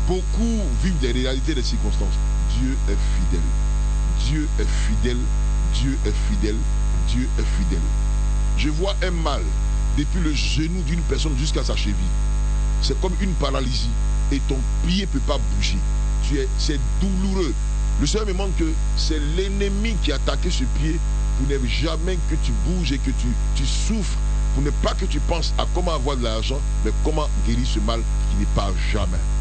beaucoup vivent des réalités, des circonstances. Dieu est fidèle. Dieu est fidèle. Dieu est fidèle. Dieu est fidèle. Je vois un mal depuis le genou d'une personne jusqu'à sa cheville. C'est comme une paralysie et ton pied ne peut pas bouger. C'est douloureux. Le Seigneur me montre que c'est l'ennemi qui a attaqué ce pied pour ne jamais que tu bouges et que tu souffres, pour ne pas que tu penses à comment avoir de l'argent, mais comment guérir ce mal qui n'est pas jamais.